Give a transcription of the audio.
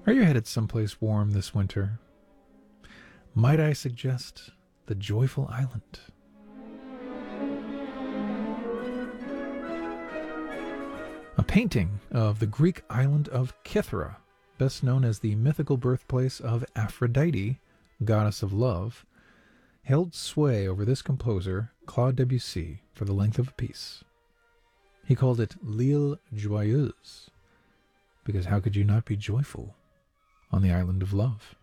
Are you headed someplace warm this winter? Might I suggest the Joyful Island? A painting of the Greek island of Kythera, best known as the mythical birthplace of Aphrodite, goddess of love, held sway over this composer, Claude Debussy, for the length of a piece. He called it L'Île Joyeuse, because how could you not be joyful on the island of love?